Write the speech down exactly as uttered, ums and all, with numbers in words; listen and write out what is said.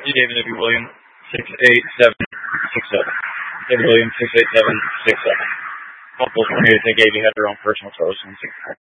David W. Williams, six eight seven six seven. David Williams, six eight seven six seven. Multiple twenty-eight, they gave you had their own personal photos.